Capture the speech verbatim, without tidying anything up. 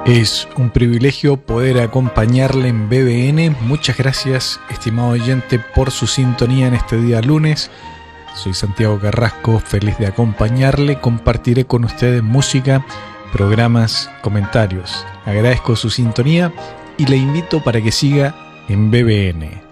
Es un privilegio poder acompañarle en B B N. Muchas gracias, estimado oyente, por su sintonía en este día lunes. Soy Santiago Carrasco, feliz de acompañarle. Compartiré con ustedes música, programas, comentarios. Agradezco su sintonía y le invito para que siga en B B N.